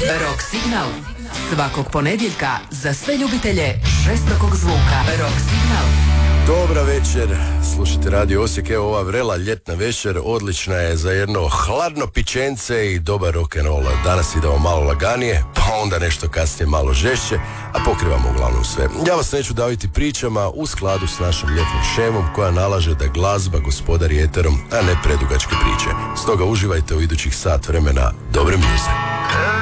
Rock Signal. Svakog ponedjeljka za sve ljubitelje žestokog zvuka. Rock Signal. Dobra večer, slušajte Radio Osijek, evo ova vrela ljetna večer odlična je za jedno hladno pićence i dobar rock'n'roll. Danas idemo malo laganije, pa onda nešto kasnije malo žešće, a pokrivamo uglavnom sve. Ja vas neću daviti pričama u skladu s našom ljetnom šemom koja nalaže da glazba gospodari eterom, a ne predugačke priče. Stoga uživajte u idućih sat vremena dobre muze.